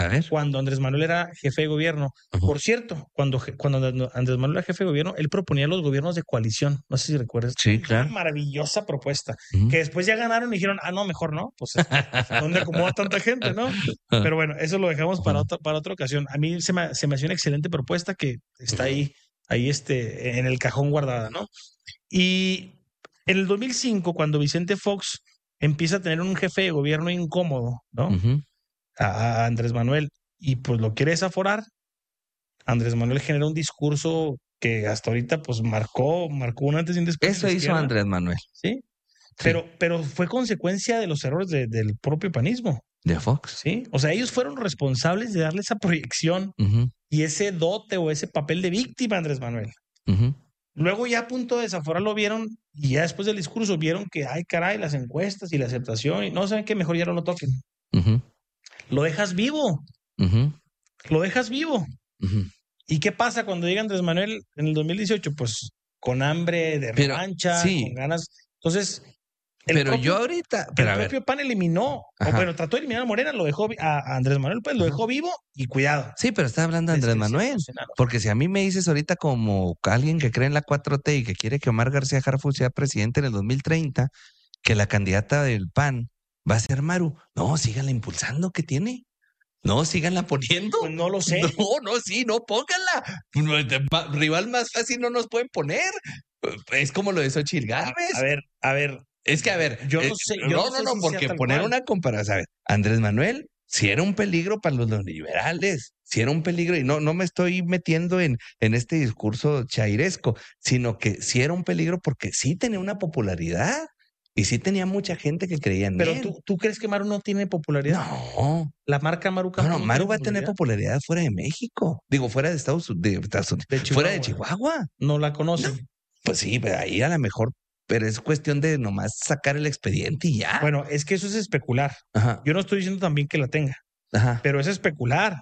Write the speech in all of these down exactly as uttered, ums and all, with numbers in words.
A ver. Cuando Andrés Manuel era jefe de gobierno. Ujú. Por cierto, cuando, je- cuando Andrés Manuel era jefe de gobierno, él proponía los gobiernos de coalición. No sé si recuerdas. Sí, Una claro. maravillosa propuesta. Ujú. Que después ya ganaron y dijeron, ah, no, mejor no. Pues es que, ¿dónde acomoda tanta gente, no? Pero bueno, eso lo dejamos para Ujú. otra, para otra ocasión. A mí se me, se me hacía una excelente propuesta que está ahí, ahí este, en el cajón guardada, ¿no? Y en el dos mil cinco, cuando Vicente Fox empieza a tener un jefe de gobierno incómodo, ¿no? Ujú. A, a Andrés Manuel, y pues lo quiere desaforar, Andrés Manuel genera un discurso que hasta ahorita pues marcó, marcó un antes y un después en Eso la hizo izquierda, Andrés Manuel. ¿sí? Sí. Pero, pero fue consecuencia de los errores de- del propio panismo, De Fox. ¿sí? O sea, ellos fueron responsables de darle esa proyección Ujú. y ese dote o ese papel de víctima a Andrés Manuel. Ujú. Luego ya a punto de desaforar lo vieron y ya después del discurso vieron que, ay caray, las encuestas y la aceptación y no saben que mejor ya no lo toquen. Ujú. Lo dejas vivo, Ujú. lo dejas vivo. Ujú. ¿Y qué pasa cuando llega Andrés Manuel en el dos mil dieciocho? Pues con hambre de Pero, revancha, sí. con ganas. Entonces, el Pero propio, yo ahorita, pero el a ver, propio PAN eliminó, o Ajá. bueno, trató de eliminar a Morena, lo dejó vi- a, a Andrés Manuel, pues lo Ajá. dejó vivo y cuidado. sí, pero está hablando de Andrés Manuel. Descreciendo, enanos. Porque si a mí me dices ahorita como alguien que cree en la cuatro T y que quiere que Omar García Harfuch sea presidente en el dos mil treinta, que la candidata del P A N va a ser Maru, no, síganla impulsando, ¿qué tiene? No, síganla poniendo. Pues no lo sé. No, no, sí, no, pónganla. No, de- ma- Rival más fácil no nos pueden poner. Es como lo de Xochitl A, Gálvez. a ver, a ver, Es que, a ver, yo eh, no sé, yo no, no, no, sé no, si sea porque tal poner cual. una comparación, a ver, Andrés Manuel, si era un peligro para los neoliberales, si era un peligro, y no, no me estoy metiendo en, en este discurso chairesco, sino que sí era un peligro porque sí tenía una popularidad y sí tenía mucha gente que creía en Pero él. tú, ¿tú crees que Maru no tiene popularidad? No, La marca Maru no, Campos no, no, Maru tiene va a tener popularidad. popularidad fuera de México, digo, fuera de Estados, U- de Estados Unidos, De fuera de Chihuahua. Chihuahua. No la conocen. Pues sí, pero ahí a lo mejor, pero es cuestión de nomás sacar el expediente y ya. Bueno, es que eso es especular. Ajá, Yo no estoy diciendo también que la tenga, ajá. pero es especular.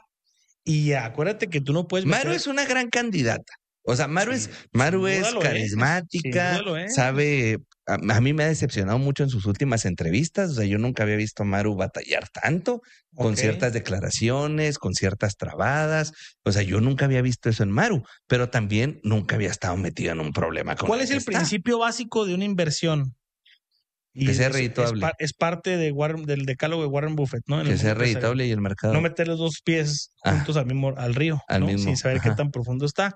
Y acuérdate que tú no puedes meter... Maru es una gran candidata. O sea, Maru Sí, es, Maru sin duda es lo es, sin carismática, duda lo es. sabe, a, a mí me ha decepcionado mucho en sus últimas entrevistas. O sea, yo nunca había visto a Maru batallar tanto con Ok. ciertas declaraciones, con ciertas trabadas. O sea, yo nunca había visto eso en Maru, pero también nunca había estado metido en un problema con ¿Cuál el es que el está. principio básico de una inversión? Y Que sea es, es, redituable. par- es parte de Warren- del decálogo de Warren Buffett, ¿no? En el Que sea mundo empresarial. reditable y el mercado. No meter los dos pies Ah, juntos al mismo al río, al ¿no? mismo, Sin saber qué ajá. tan profundo está.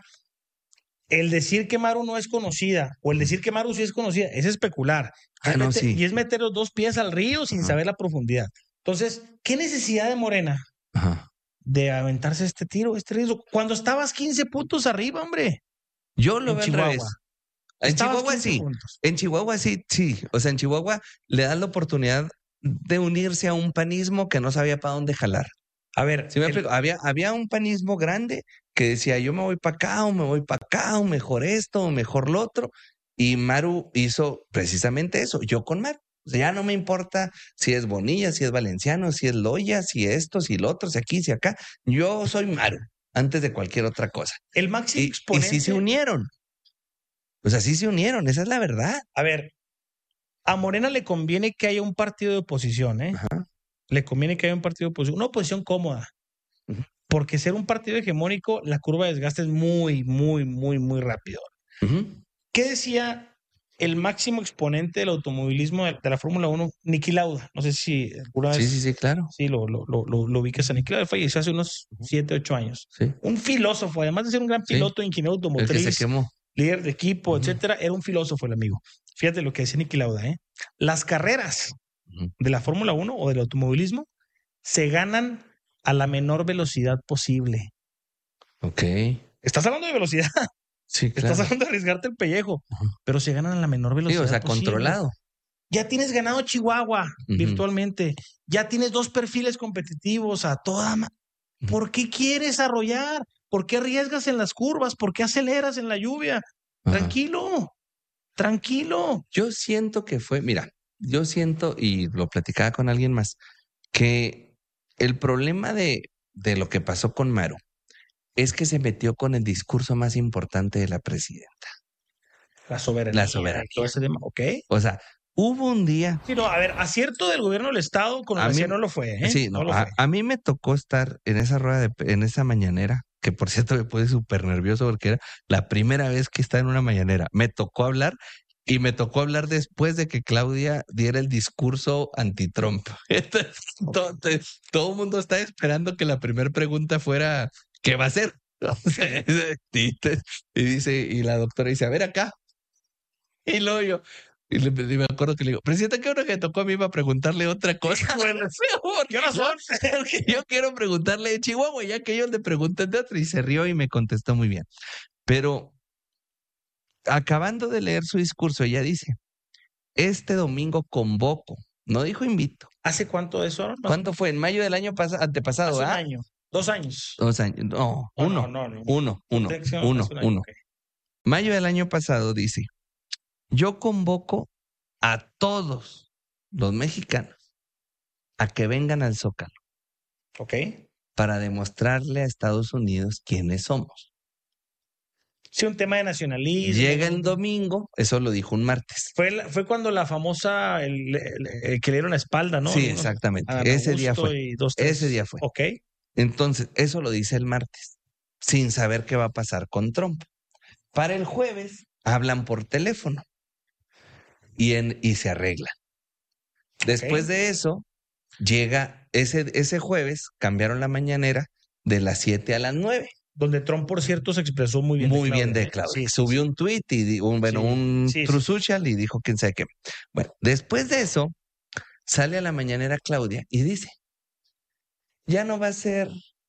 El decir que Maru no es conocida o el decir que Maru sí es conocida es especular. Ah, Es no, meter- sí. Y es meter los dos pies al río sin Ajá. saber la profundidad. Entonces, ¿qué necesidad de Morena Ajá. de aventarse este tiro, este riesgo? Cuando estabas quince puntos arriba, hombre, Yo lo en veo al Chihuahua. revés. En Estabas Chihuahua quince sí. puntos. En Chihuahua sí, sí. O sea, en Chihuahua le dan la oportunidad de unirse a un panismo que no sabía para dónde jalar. A ver, ¿Sí me el- explico? Había, había un panismo grande que decía, yo me voy para acá o me voy para acá o mejor esto o mejor lo otro. Y Maru hizo precisamente eso. Yo con Maru. O sea, ya no me importa si es Bonilla, si es Valenciano, si es Loya, si esto, si lo otro, si aquí, si acá. Yo soy Maru antes de cualquier otra cosa. el máximo Y, y exponente. sí se unieron. O sea, sí se unieron, esa es la verdad. A ver, a Morena le conviene que haya un partido de oposición, ¿eh? Ajá. Le conviene que haya un partido de oposición, una oposición cómoda. Ujú. Porque ser un partido hegemónico, la curva de desgaste es muy, muy, muy, muy rápido. Ujú. ¿Qué decía el máximo exponente del automovilismo de, de la Fórmula uno, Niki Lauda? No sé si alguna Sí, vez sí, sí, claro. sí, lo, lo, lo, lo, lo ubicas a Niki Lauda. Falleció hace unos siete, ocho años. Sí. Un filósofo, además de ser un gran Sí. piloto, ingeniero El que se automotriz, quemó. líder de equipo, Ujú. etcétera, era un filósofo el amigo. Fíjate lo que decía Niki Lauda, ¿eh? Las carreras Ujú. de la Fórmula uno o del automovilismo se ganan a la menor velocidad posible. Ok. Estás hablando de velocidad, Sí, estás claro. hablando de arriesgarte el pellejo, Ujú. pero se ganan a la menor Sí, velocidad o sea, posible. controlado. Ya tienes ganado Chihuahua Ujú. virtualmente, ya tienes dos perfiles competitivos a toda ma- Ujú. ¿Por qué quieres arrollar? ¿Por qué arriesgas en las curvas? ¿Por qué aceleras en la lluvia? Ajá. Tranquilo, tranquilo. Yo siento que fue, mira, yo siento, y lo platicaba con alguien más, que el problema de, de lo que pasó con Maru es que se metió con el discurso más importante de la presidenta, La soberanía. la soberanía. Todo ese tema, ok. O sea, Hubo un día. Sí, no, a ver, acierto del gobierno del estado con A mí- García no lo fue, ¿eh? Sí, no, No lo a, fue. a mí me tocó estar en esa rueda, de, en esa mañanera, que por cierto me puse súper nervioso porque era la primera vez que estaba en una mañanera. Me tocó hablar y me tocó hablar después de que Claudia diera el discurso anti-Trump. Entonces, todo, te- todo el mundo está esperando que la primera pregunta fuera, ¿qué va a hacer? y, te- y dice, y la doctora dice, a ver acá. Y luego yo, y, le, y me acuerdo que le digo, presidenta, qué hora que tocó a mí para preguntarle otra cosa. Bueno, ¿Qué horas son? Yo quiero preguntarle de Chihuahua, ya que ellos le preguntan de otro, y se rió y me contestó muy bien. Pero acabando de leer su discurso, ella dice, este domingo convoco, no dijo invito. ¿Hace cuánto de eso? Más ¿Cuánto fue? En mayo del año pasado, antepasado, Hace un ¿ah? año, dos años. Dos años, no, No, uno, no, no, no. uno, uno, Tiene que ser uno, hace un año, uno. ok. Mayo del año pasado dice, yo convoco a todos los mexicanos a que vengan al Zócalo Ok. para demostrarle a Estados Unidos quiénes somos. Sí, un tema de nacionalismo. Llega el domingo, eso lo dijo un martes. Fue, la- fue cuando la famosa, el, el- el que le dieron la espalda, ¿no? Sí, Unos- exactamente. Adán Ese día Augusto fue. y dos, tres. Ese día fue. Ok. Entonces, eso lo dice el martes, sin saber qué va a pasar con Trump. Para el jueves, hablan por teléfono y, en, y se arreglan. Después Ok. de eso, llega ese, ese jueves, cambiaron la mañanera de las siete a las nueve. Donde Trump, por cierto, se expresó muy bien. Muy de bien de ¿eh? Claudia. Sí, sí, Subió un tweet y di- un, bueno, Sí, un sí, True sí. Social y dijo quién sabe qué. Bueno, después de eso, sale a la mañanera Claudia y dice, ya no va a ser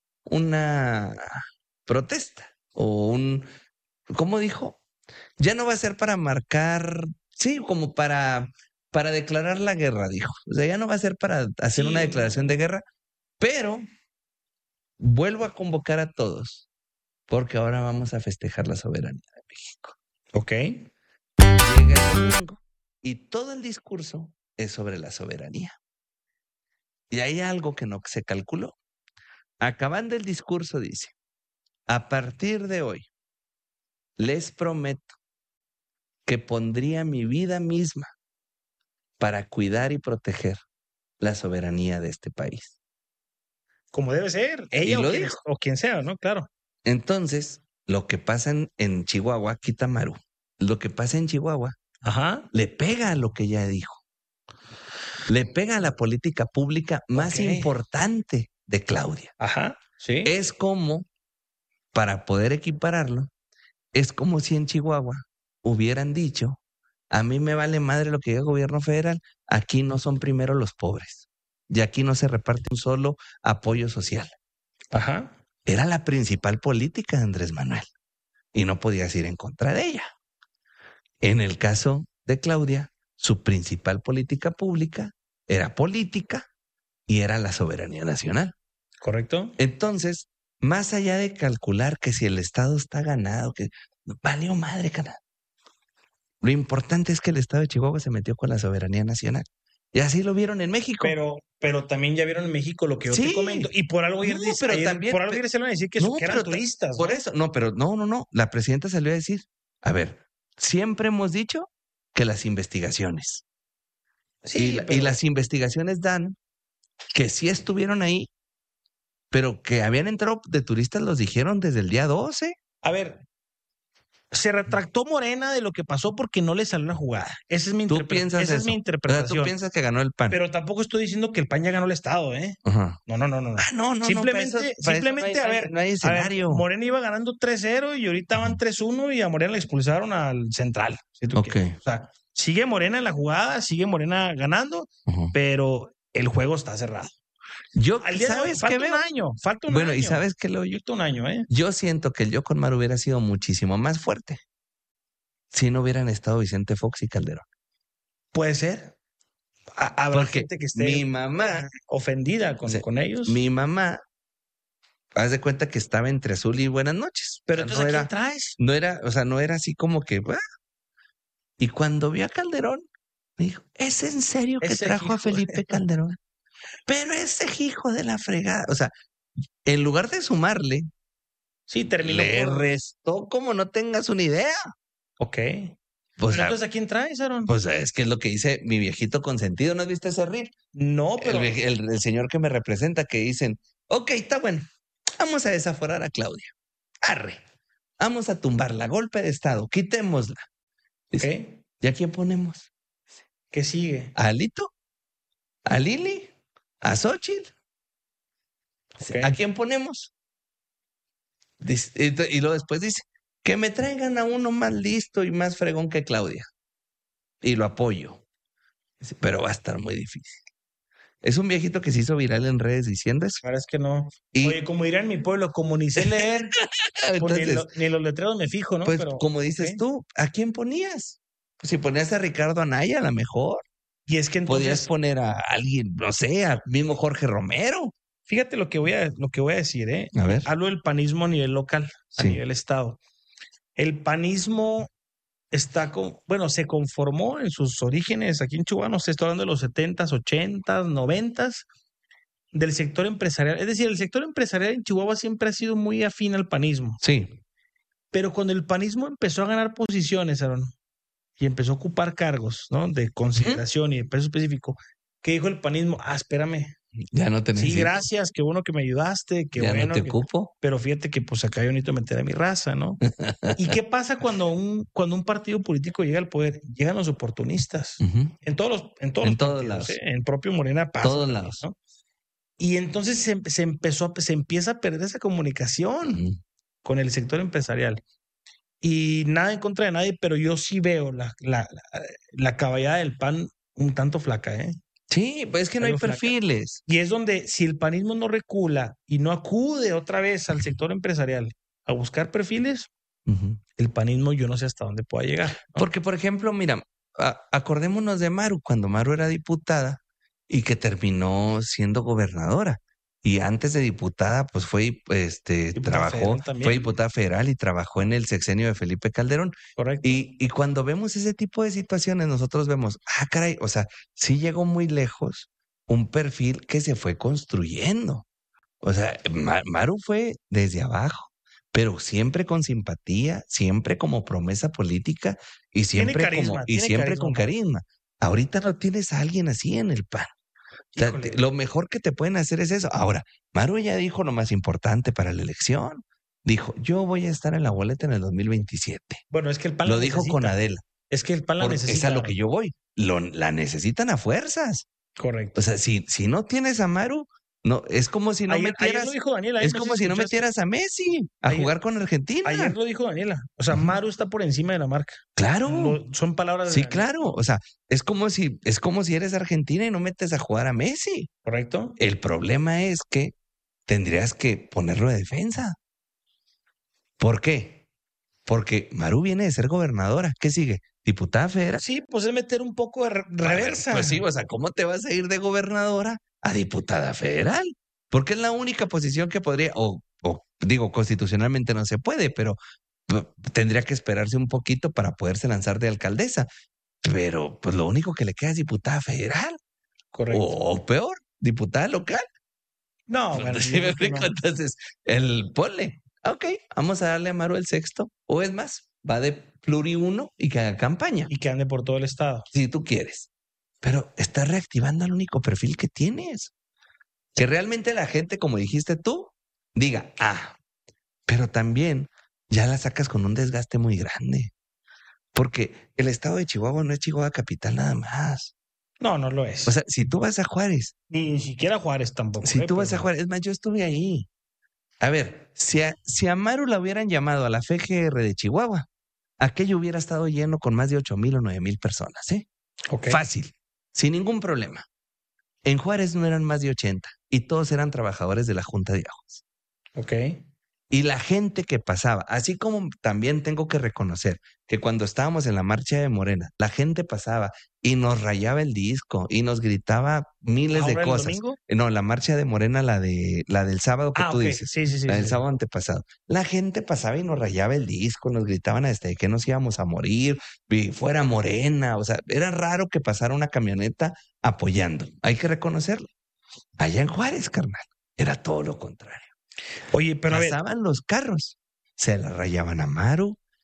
una protesta o un, ¿cómo dijo? Ya no va a ser para marcar, sí, como para, para declarar la guerra, dijo. O sea, ya no va a ser para hacer Sí, una un- declaración de guerra, pero vuelvo a convocar a todos porque ahora vamos a festejar la soberanía de México. Ok. Llega el domingo y todo el discurso es sobre la soberanía. Y hay algo que no se calculó. Acabando el discurso dice, a partir de hoy, les prometo que pondría mi vida misma para cuidar y proteger la soberanía de este país. Como debe ser. Y Ella o lo quien, dijo. o quien sea, ¿no? Claro. Entonces, lo que pasa en, en Chihuahua, Kitamaru, lo que pasa en Chihuahua, Ajá. le pega a lo que ella dijo. Le pega a la política pública más Ok. importante de Claudia. Ajá. Sí. Es como, para poder equipararlo, es como si en Chihuahua hubieran dicho, a mí me vale madre lo que diga el gobierno federal, aquí no son primero los pobres y aquí no se reparte un solo apoyo social. Ajá. Era la principal política de Andrés Manuel y no podías ir en contra de ella. En el caso de Claudia, su principal política pública era política y era la soberanía nacional. Correcto. Entonces, más allá de calcular que si el Estado está ganado, que valió madre, cara. Lo importante es que el Estado de Chihuahua se metió con la soberanía nacional. Y así lo vieron en México. Pero, pero también ya vieron en México lo que yo Sí. te comento. Y por algo ayer, No, dice- pero ayer- también- por algo pe- ayer se van a decir que, No, que eran pero ta- turistas. Por ¿no? eso, no, pero no, no, no. La presidenta salió a decir, a ver, siempre hemos dicho que las investigaciones. Sí, y, la- y pero- las investigaciones dan que sí estuvieron ahí, pero que habían entrado de turistas, los dijeron desde el día doce. A ver, se retractó Morena de lo que pasó porque no le salió la jugada. Esa es mi, Tú interpre- piensas esa eso. es mi O sea, interpretación. tú piensas que ganó el PAN. Pero tampoco estoy diciendo que el P A N ya ganó el Estado, ¿eh? Ajá. No, no, no, no. no. Ah, no, no, simplemente, no. para eso- para eso simplemente, no hay- a ver, no hay a ver, escenario. Morena iba ganando tres cero y ahorita van tres uno y a Morena le expulsaron al Central. Si tú Ok. quieres. O sea, sigue Morena en la jugada, sigue Morena ganando, Ujú. pero el juego está cerrado. Yo, Al día de hoy, ¿sabes qué falta veo? un año, falta un Bueno, año. ¿y sabes qué lo yo? Falta un año, ¿eh? Yo siento que el Yo con Mar hubiera sido muchísimo más fuerte si no hubieran estado Vicente Fox y Calderón. Puede ser. Ha- Habrá Porque gente que esté mi mamá, ofendida con, o sea, con ellos. mi mamá, haz de cuenta que estaba entre azul y buenas noches. Pero O sea, entonces, no ¿a quién era, traes? no era, o sea, no era así como que, "Ah". Y cuando vio a Calderón, me dijo, ¿es en serio que Ese trajo a hijo Felipe Calderón? Pero ese hijo de la fregada, o sea, en lugar de sumarle, Sí, terminó le por... restó como no tengas una idea. Ok. Pues, Entonces, ¿a quién traes, Aaron? Pues es que es lo que dice mi viejito consentido. ¿No has visto ese reel? No, pero... El, el, el señor que me representa que dicen, ok, está bueno, vamos a desaforar a Claudia. Arre, vamos a tumbarla, golpe de estado, quitémosla. Dice, Okay. ¿y a quién ponemos? ¿Qué sigue? ¿A Alito? ¿A Lili? ¿A Xochitl? Okay. ¿A quién ponemos? Dice, y, y luego después dice, que me traigan a uno más listo y más fregón que Claudia. Y lo apoyo. Dice, pero va a estar muy difícil. Es un viejito que se hizo viral en redes diciendo eso. La verdad es que no. Y, Oye, como dirá en mi pueblo, como ni sé leer, pues entonces, ni, lo, ni los letreros me fijo, ¿no? pues Pero, como dices okay. tú, ¿a quién ponías? Pues si ponías a Ricardo Anaya, a lo mejor. Y es que entonces... Podías poner a alguien, no sé, al mismo Jorge Romero. Fíjate lo que voy a, lo que voy a decir, ¿eh? A ver. Hablo del panismo a nivel local, Sí. a nivel estado. El panismo está con, bueno, se conformó en sus orígenes aquí en Chihuahua, no sé, estoy hablando de los setentas, ochentas, noventas, del sector empresarial. Es decir, el sector empresarial en Chihuahua siempre ha sido muy afín al panismo. Sí. Pero cuando el panismo empezó a ganar posiciones, Aaron, y empezó a ocupar cargos, ¿no? De consideración uh-huh. y de peso específico, ¿qué dijo el panismo? Ah, espérame. Ya no te necesito. Sí, gracias, qué bueno que me ayudaste, qué ya bueno. no te que... ocupo. Pero fíjate que pues acá yo necesito meter a mi raza, ¿no? ¿Y qué pasa cuando un, cuando un partido político llega al poder? Llegan los oportunistas. Uh-huh. En todos los, en todos en los todos partidos, lados. ¿eh? En propio Morena pasa. Todos también, lados. ¿no? Y entonces se, se empezó, a, se empieza a perder esa comunicación uh-huh. con el sector empresarial. Y nada en contra de nadie, pero yo sí veo la, la, la, la caballada del P A N un tanto flaca, ¿eh? Sí, pues es que no hay perfiles. Flaca. Y es donde si el panismo no recula y no acude otra vez al sector empresarial a buscar perfiles, uh-huh. el panismo yo no sé hasta dónde pueda llegar, ¿no? Porque, por ejemplo, mira, a, acordémonos de Maru, cuando Maru era diputada y que terminó siendo gobernadora. Y antes de diputada, pues fue, este, diputada trabajó, fue diputada federal y trabajó en el sexenio de Felipe Calderón. Correcto. Y, y cuando vemos ese tipo de situaciones, nosotros vemos, ah, caray, o sea, sí llegó muy lejos un perfil que se fue construyendo. O sea, Maru fue desde abajo, pero siempre con simpatía, siempre como promesa política y siempre, carisma, como, y siempre carisma, con carisma. Ahorita no tienes a alguien así en el P A N. O sea, te, lo mejor que te pueden hacer es eso. Ahora, Maru ya dijo lo más importante para la elección. Dijo, yo voy a estar en la boleta en el dos mil veintisiete. Bueno, es que el P A N lo dijo necesita. Con Adela. Es que el P A N la necesita. Es a lo que yo voy. Lo, la necesitan a fuerzas. Correcto. O sea, si, si no tienes a Maru, no, es como si no ayer, metieras. Ayer lo dijo Daniela, es como si no metieras a Messi a ayer, jugar con Argentina. Ayer lo dijo Daniela. O sea, uh-huh. Maru está por encima de la marca. Claro. Lo, son palabras de Sí, Daniela. claro. O sea, es como si, es como si eres Argentina y no metes a jugar a Messi. Correcto. El problema es que tendrías que ponerlo de defensa. ¿Por qué? Porque Maru viene de ser gobernadora. ¿Qué sigue? Diputada federal. Sí, pues es meter un poco de re- reversa. Ver, pues sí, o sea, ¿cómo te vas a ir de gobernadora a diputada federal? Porque es la única posición que podría, o, o digo, constitucionalmente no se puede, pero p- tendría que esperarse un poquito para poderse lanzar de alcaldesa. Pero pues lo único que le queda es diputada federal. Correcto. O, o peor, diputada local. No, bueno, ¿Sí me explico? No. Entonces, el ponle, ok, vamos a darle a Maru el sexto, o es más, va de pluri uno y que haga campaña. Y que ande por todo el estado. Si tú quieres. Pero estás reactivando el único perfil que tienes. Que realmente la gente, como dijiste tú, diga, ah, pero también ya la sacas con un desgaste muy grande. Porque el estado de Chihuahua no es Chihuahua capital nada más. No, no lo es. O sea, si tú vas a Juárez. Ni, ni siquiera Juárez tampoco. Si eh, tú vas pero... a Juárez, es más, yo estuve ahí. A ver, si a, si a Maru la hubieran llamado a la F G R de Chihuahua, aquello hubiera estado lleno con más de ocho mil o nueve mil personas, ¿eh? Okay. Fácil, sin ningún problema. En Juárez no eran más de ochenta y todos eran trabajadores de la Junta de Aguas. Ok. Y la gente que pasaba, así como también tengo que reconocer que cuando estábamos en la marcha de Morena, la gente pasaba y nos rayaba el disco y nos gritaba miles de cosas. ¿El domingo? No, la marcha de Morena, la de la del sábado que ah, tú okay. dices. Sí, sí, sí. La del sí. sábado antepasado. La gente pasaba y nos rayaba el disco, nos gritaban desde que nos íbamos a morir, y fuera Morena. O sea, era raro que pasara una camioneta apoyando. Hay que reconocerlo. Allá en Juárez, carnal, era todo lo contrario. Oye, pero pasaban a ver. los carros, se la rayaban a Maru,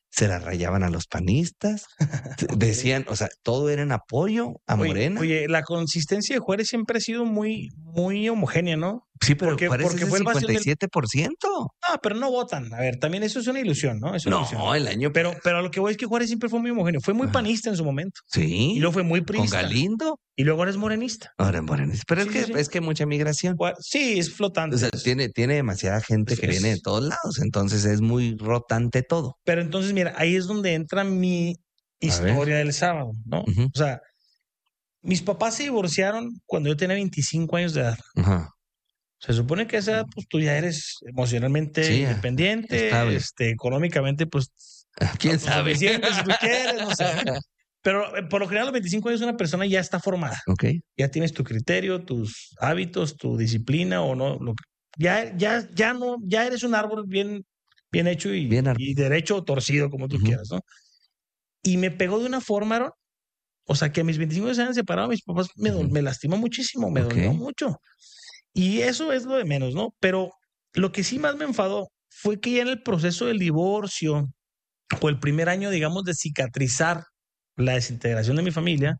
se la rayaban a los panistas, decían, o sea, todo era en apoyo a Oye, Morena. oye, la consistencia de Juárez siempre ha sido muy, muy homogénea, ¿no? Sí, pero Porque, Juárez porque es fue el el bastión del... cincuenta y siete por ciento. Ah, pero no votan. A ver, también eso es una ilusión, ¿no? Es una No, ilusión. el año... Pero, pero a lo que voy es que Juárez siempre fue muy homogéneo. Fue muy Ah. panista en su momento. Sí. Y luego fue muy Con priista. Galindo. Y luego ahora es morenista. Ahora en Morena. Pero Sí, es que sí, sí. es que mucha migración. Juá- Sí, es flotante. O sea, tiene, tiene demasiada gente Es- que viene de es- todos lados, entonces es muy rotante todo. Pero entonces, mira, ahí es donde entra mi A historia del sábado, ¿no? Ujú. O sea, mis papás se divorciaron cuando yo tenía veinticinco años de edad. Ajá. Se supone que a esa edad, pues tú ya eres emocionalmente Sí, independiente, estable. este, económicamente, pues ¿Quién sabe? autosuficiente, si tú quieres, no sé. Pero eh, por lo general, a los veinticinco años una persona ya está formada. Ok. Ya tienes tu criterio, tus hábitos, tu disciplina o no. Lo que, ya, ya, ya no, ya eres un árbol bien, bien hecho y, Bien ar- y derecho o torcido, como tú Ujú. quieras, ¿no? Y me pegó de una forma, Aaron, o sea, que a mis veinticinco años se han separado, mis papás me, do- Ujú. me lastimó muchísimo, me Ok. dolió mucho. Y eso es lo de menos, ¿no? Pero lo que sí más me enfadó fue que ya en el proceso del divorcio, o el primer año, digamos, de cicatrizar la desintegración de mi familia,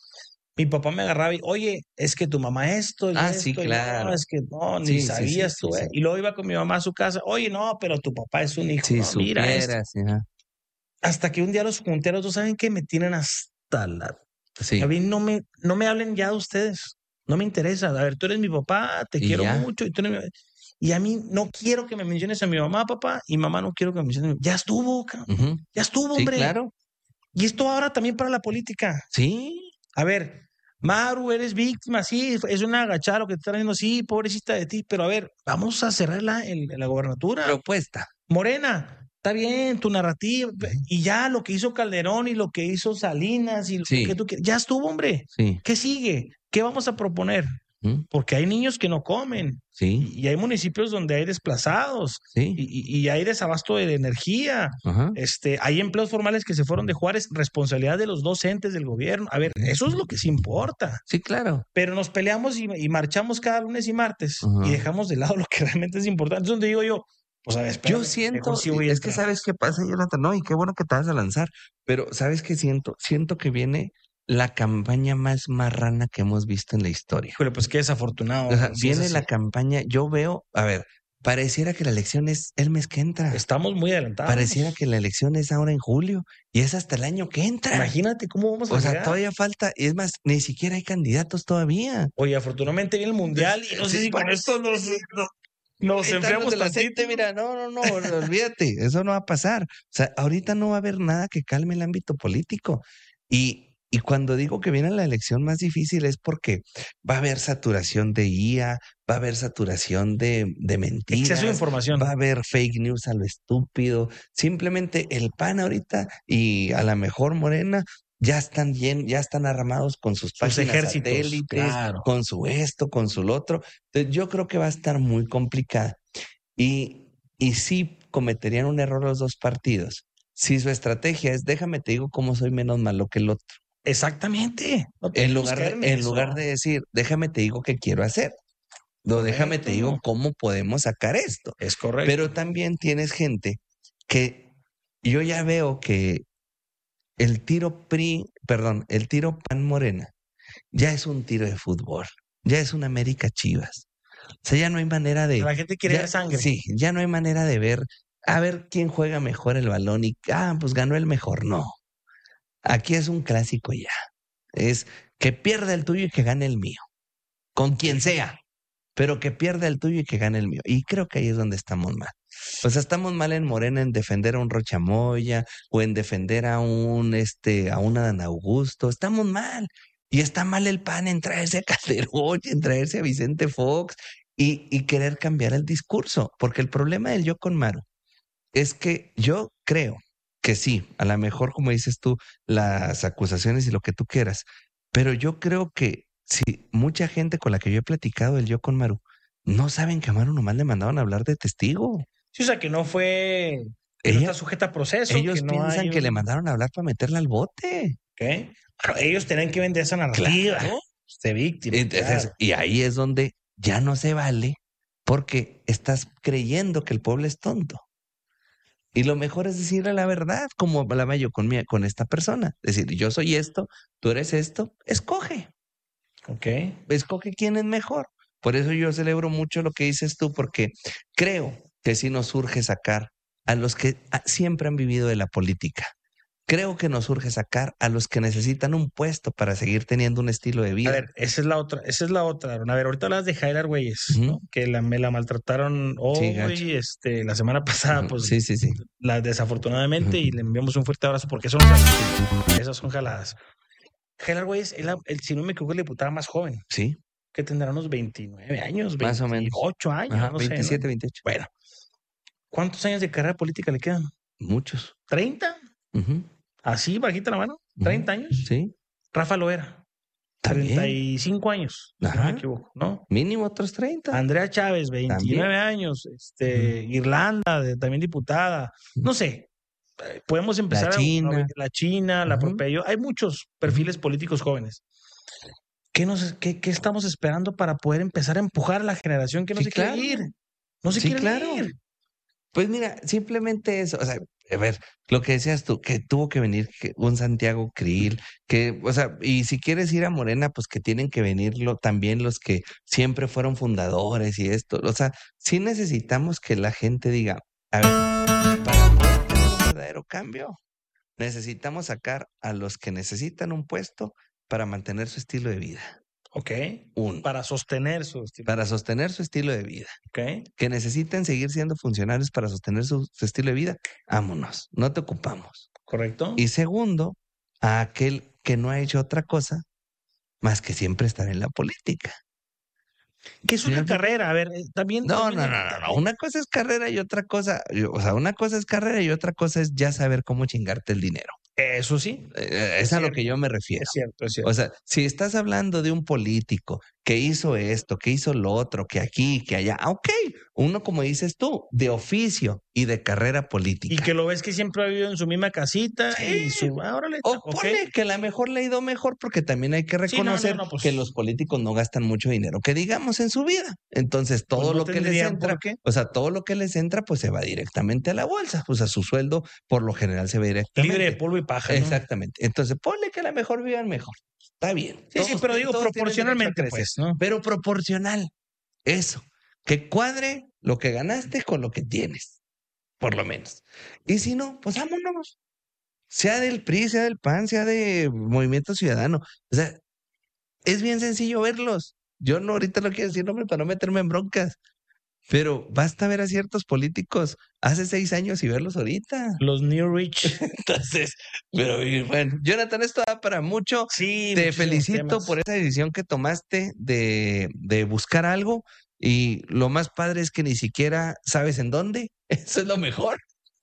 mi papá me agarraba y, oye, es que tu mamá esto y Ah, esto, sí, y claro. no, es que no, ni Sí, sí, sabías sí, tú, sí, ¿eh? sí. Y luego iba con mi mamá a su casa, oye, no, pero tu papá es un hijo, Si no, mira esto. supieras, ajá. Hasta que un día los junté a los dos, ¿saben qué? Me tienen hasta la... Sí. A mí no me, no me hablen ya de ustedes, no me interesa. A ver, tú eres mi papá, te Y quiero ya. mucho, y tú eres mi... Y a mí no quiero que me menciones a mi mamá, papá, y mamá no quiero que me menciones a mi... Ya estuvo, cabrón. Ujú. Ya estuvo, Sí, hombre. claro. Y esto ahora también para la política. Sí. A ver, Maru, eres víctima, sí, es una agachada lo que te están haciendo, sí, pobrecita de ti, pero a ver, vamos a cerrar la, el- la gobernatura. Propuesta. Morena, está bien, tu narrativa, y ya lo que hizo Calderón y lo que hizo Salinas y lo Sí. que tú quieras, ya estuvo, hombre. Sí. ¿Qué sigue? ¿Qué vamos a proponer? ¿Mm? Porque hay niños que no comen Sí. y, y hay municipios donde hay desplazados Sí. y, y- y hay desabasto de energía. Ajá. Este, hay empleos formales que se fueron de Juárez, responsabilidad de los dos entes del gobierno. A ver, eso es lo que sí importa. Sí, claro. Pero nos peleamos y, y marchamos cada lunes y martes Ajá. y dejamos de lado lo que realmente es importante. Es donde digo yo, pues a ver, espérame, Yo siento, mejor sí voy a es que entrar. sabes qué pasa, Jonathan, no, y qué bueno que te vas a lanzar, pero ¿sabes qué siento? Siento que viene la campaña más marrana que hemos visto en la historia. Híjole, pues qué desafortunado. O sea, si es viene así. la campaña, yo veo, a ver, pareciera que la elección es el mes que entra. Estamos muy adelantados. Pareciera que la elección es ahora en julio y es hasta el año que entra. Imagínate cómo vamos a O sea, llegar. todavía falta, es más, ni siquiera hay candidatos todavía. Oye, afortunadamente viene el mundial y no sé Sí, si con bueno, esto nos, nos, nos Ahí están enfriamos los del tantito. aceite, mira, no, no, no, olvídate, eso no va a pasar. O sea, ahorita no va a haber nada que calme el ámbito político. Y, y cuando digo que viene la elección más difícil es porque va a haber saturación de I A, va a haber saturación de, de mentiras, Exceso de información. va a haber fake news a lo estúpido. Simplemente el P A N ahorita y a la mejor Morena ya están bien, ya están armados con sus, Sus páginas ejércitos, satélites, claro. con su esto, con su lo otro. Entonces, yo creo que va a estar muy complicada. Y, y sí cometerían un error los dos partidos. Si su estrategia es, déjame te digo cómo soy menos malo que el otro. Exactamente. No En tenemos lugar, que de, caer en en eso. lugar de decir, déjame te digo qué quiero hacer. No, déjame te digo Correcto. cómo podemos sacar esto. Es correcto. Pero también tienes gente que yo ya veo que el tiro P R I, perdón, el tiro P A N Morena ya es un tiro de fútbol, ya es un América Chivas. O sea, ya no hay manera de... La gente quiere ya- ver sangre. Sí, ya no hay manera de ver, a ver quién juega mejor el balón y, ah, pues ganó el mejor. No. Aquí es un clásico ya. Es que pierda el tuyo y que gane el mío. Con quien sea. Pero que pierda el tuyo y que gane el mío. Y creo que ahí es donde estamos mal. O sea, estamos mal en Morena en defender a un Rocha Moya o en defender a un, este, a un Adán Augusto. Estamos mal. Y está mal el P A N en traerse a Calderón, en traerse a Vicente Fox y, y querer cambiar el discurso. Porque el problema del yo con Maru es que yo creo que sí, a lo mejor, como dices tú, las acusaciones y lo que tú quieras, pero yo creo que sí, mucha gente con la que yo he platicado el yo con Maru, no saben que a Maru nomás le mandaban a hablar de testigo. Sí, o sea, que no fue... que no Ella- está sujeta a proceso. Ellos que no piensan hay que un- le mandaron a hablar para meterla al bote. ¿Ok? Bueno, ellos tienen que vender esa narrativa, Claro. ¿no? De víctima. Entonces, claro. y ahí es donde ya no se vale porque estás creyendo que el pueblo es tonto. Y lo mejor es decirle la verdad, como hablaba yo con, mi, con esta persona. Decir, yo soy esto, tú eres esto, escoge. Ok. Escoge quién es mejor. Por eso yo celebro mucho lo que dices tú, porque creo que sí nos urge sacar a los que siempre han vivido de la política. Creo que nos urge sacar a los que necesitan un puesto para seguir teniendo un estilo de vida. A ver, esa es la otra, esa es la otra. A ver, ahorita hablas de Jair Argüelles, Ujú. ¿no? Que la, me la maltrataron hoy, gacho. este, la semana pasada, Ujú. pues Sí, sí, sí. la, desafortunadamente, Ujú. y le enviamos un fuerte abrazo porque son jaladas. Esas son jaladas. Jair Argüelles, él, él, si no me equivoco, es la diputada más joven, Sí, que tendrá unos veintinueve años, más o menos. veintiocho años, Ajá, no sé, ¿no? veintisiete, veintiocho. Bueno, ¿cuántos años de carrera política le quedan? Muchos. ¿treinta? Ujú. Así, bajita la mano, Ujú. ¿treinta años? Sí, Rafa Loera, también. treinta y cinco años, si no Ajá. me equivoco, ¿no? Mínimo otros treinta. Andrea Chávez, veintinueve años, este, Irlanda, de- también diputada, no sé, eh, podemos empezar La a- China. a- la China, la Ujú. propia yo, hay muchos perfiles políticos jóvenes. ¿Qué, nos, qué, qué estamos esperando para poder empezar a empujar a la generación que no Sí, se quiere claro. ir? No se Sí, quiere claro. ir. Pues mira, simplemente eso, o sea, a ver, lo que decías tú, que tuvo que venir que un Santiago Krill, que, o sea, y si quieres ir a Morena, pues que tienen que venir lo- también los que siempre fueron fundadores y esto, o sea, sí necesitamos que la gente diga, a ver, para poder tener un verdadero cambio, necesitamos sacar a los que necesitan un puesto para mantener su estilo de vida, Ok. uno, Para sostener su estilo. para sostener su estilo de vida. Ok. Que necesiten seguir siendo funcionarios para sostener su, su estilo de vida, vámonos, no te ocupamos. ¿Correcto? Y segundo, a aquel que no ha hecho otra cosa más que siempre estar en la política. ¿Qué es una Fíjate. carrera? A ver, eh, también. No, también no, hay- no, no, no. también- Una cosa es carrera y otra cosa, yo- o sea, una cosa es carrera y otra cosa es ya saber cómo chingarte el dinero. Eso sí. Eh, es a lo que yo me refiero. Es cierto, es cierto. O sea, si estás hablando de un político que hizo esto, que hizo lo otro, que aquí, que allá, ah, ok, uno como dices tú, de oficio y de carrera política. Y que lo ves que siempre ha vivido en su misma casita Sí. y su. Ah, órale, O ok. ponle que a lo mejor le ha ido mejor porque también hay que Sí, no, no, reconocer no, pues- que los políticos no gastan mucho dinero, que digamos en su vida. Entonces todo Pues no lo que les tendrían entra, por qué. o sea, todo lo que les entra pues se va directamente a la bolsa, pues a su sueldo por lo general se va directamente. Libre de polvo y paja. ¿no? Exactamente. Entonces ponle que a lo mejor vivan mejor. Está bien. Sí, sí, pero digo todos tienen derecho a proporcionalmente, crecer, pues, ¿no? pero proporcional. Eso. Que cuadre lo que ganaste con lo que tienes, por lo menos. Y si no, pues vámonos. Sea del P R I, sea del P A N, sea de Movimiento Ciudadano. O sea, es bien sencillo verlos. Yo no ahorita no quiero decir nombre para no meterme en broncas, pero basta ver a ciertos políticos hace seis años y verlos ahorita. Los New Rich. Entonces, pero y bueno, Jonathan, esto da para mucho. Sí, Te muchísimos felicito temas. por esa decisión que tomaste de, de buscar algo y lo más padre es que ni siquiera sabes en dónde. Eso es lo mejor.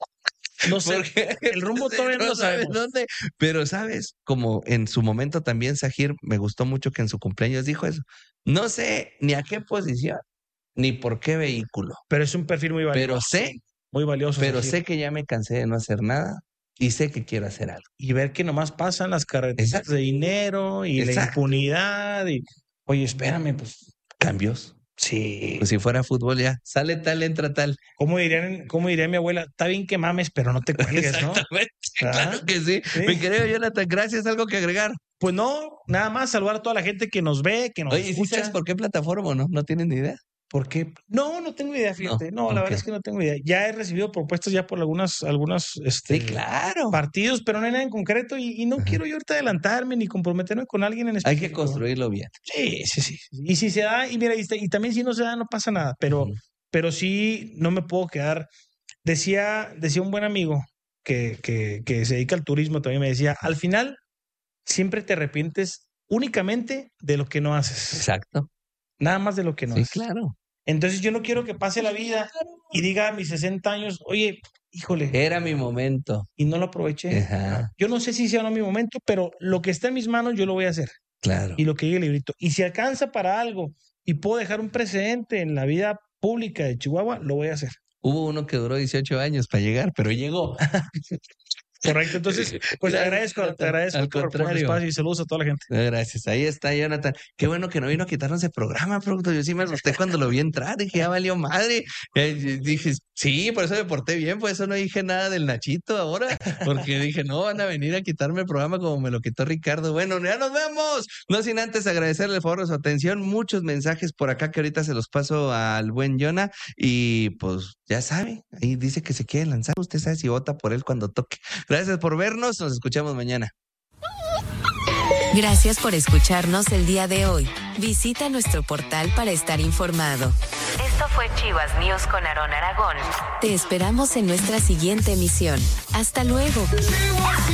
No sé, Porque el rumbo todavía no lo sabes sabemos. dónde, pero sabes, como en su momento también Sahir, me gustó mucho que en su cumpleaños dijo eso. No sé ni a qué posición, ni por qué vehículo, Pero es un perfil muy valioso. pero sé, Muy valioso. pero Sahir. sé que ya me cansé de no hacer nada y sé que quiero hacer algo. Y ver que nomás pasan las carreteras Exacto. de dinero y la Exacto. impunidad. Y, oye, espérame, pues. Cambios. Sí. Pues si fuera fútbol ya, sale tal, entra tal. ¿Cómo dirían, cómo diría mi abuela? Está bien que mames, pero no te cuelgues, ¿no? Exactamente, ¿Ah? claro que sí. Sí. Mi querido Jonathan, gracias, algo que agregar. Pues no, nada más saludar a toda la gente que nos ve, que nos Oye, ¿sí escucha. sabes por qué plataforma o no? ¿No tienen ni idea? ¿Por qué? No, no tengo idea, fíjate. No, la ok. verdad es que no tengo idea. Ya he recibido propuestas ya por algunas, algunas este, Sí, claro. partidos, pero no hay nada en concreto y, y no Ajá. quiero yo ahorita adelantarme ni comprometerme con alguien en Hay específico. que construirlo bien. Sí, sí, sí. Y si se da, y mira, y, y también si no se da, no pasa nada, pero, Ujú. pero sí no me puedo quedar. Decía, decía un buen amigo que, que, que se dedica al turismo, también me decía, al final siempre te arrepientes únicamente de lo que no haces. Exacto. Nada más de lo que no Sí, haces. claro. Entonces yo no quiero que pase la vida y diga a mis sesenta años, oye, híjole, Era mi momento. y no lo aproveché. Ajá. Yo no sé si sea o no mi momento, pero lo que está en mis manos yo lo voy a hacer. Claro. Y lo que diga el librito. Y si alcanza para algo y puedo dejar un precedente en la vida pública de Chihuahua, lo voy a hacer. Hubo uno que duró dieciocho años para llegar, pero llegó. Correcto, entonces, pues te agradezco, te agradezco Al por, por el contrario. espacio y saludos a toda la gente. Gracias, ahí está Jonathan. Qué bueno que no vino a quitarnos el programa, producto. Yo sí me asusté cuando lo vi entrar, dije, ya valió madre. Eh, dije, sí, por eso me porté bien, por eso no dije nada del Nachito ahora, porque dije, no, van a venir a quitarme el programa como me lo quitó Ricardo. Bueno, ya nos vemos. No sin antes agradecerle el favor de su atención, muchos mensajes por acá que ahorita se los paso al buen Jonah y pues ya sabe, ahí dice que se quiere lanzar, usted sabe si vota por él cuando toque. Gracias por vernos, nos escuchamos mañana. Gracias por escucharnos el día de hoy. Visita nuestro portal para estar informado. Esto fue Chivas News con Aarón Aragón. Te esperamos en nuestra siguiente emisión. Hasta luego.